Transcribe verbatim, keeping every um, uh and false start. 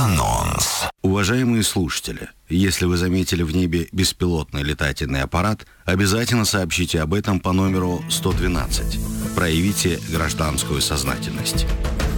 Анонс. Уважаемые слушатели, если вы заметили в небе беспилотный летательный аппарат, обязательно сообщите об этом по номеру сто двенадцать. Проявите гражданскую сознательность.